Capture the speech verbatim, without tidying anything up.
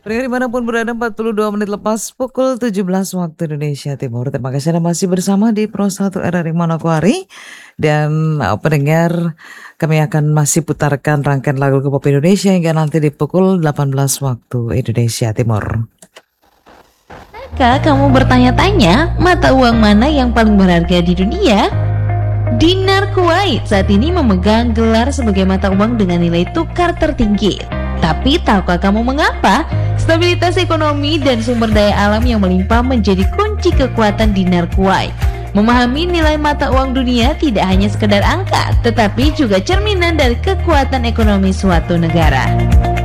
Pria dimanapun berada empat puluh dua menit lepas pukul tujuh belas waktu Indonesia Timur. Terima kasih Anda masih bersama di Pro satu R R I Manokwari. Dan uh, pendengar, kami akan masih putarkan rangkaian lagu ke pop Indonesia hingga nanti di pukul delapan belas waktu Indonesia Timur. Jika kamu bertanya-tanya mata uang mana yang paling berharga di dunia? Dinar Kuwait saat ini memegang gelar sebagai mata uang dengan nilai tukar tertinggi. Tapi tahukah kamu mengapa? Stabilitas ekonomi dan sumber daya alam yang melimpah menjadi kunci kekuatan dinar Kuwait. Memahami nilai mata uang dunia tidak hanya sekedar angka, tetapi juga cerminan dari kekuatan ekonomi suatu negara.